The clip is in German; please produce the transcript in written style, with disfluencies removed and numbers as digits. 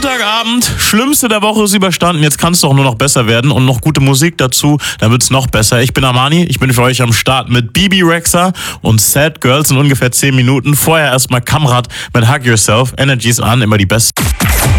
Montagabend, schlimmste der Woche ist überstanden. Jetzt kann es doch nur noch besser werden und noch gute Musik dazu, dann wird's noch besser. Ich bin Armani, ich bin für euch am Start mit Bibi Rexha und Sad Girls in ungefähr 10 Minuten. Vorher erstmal Kamrat mit Hug Yourself. Energies an, immer die besten.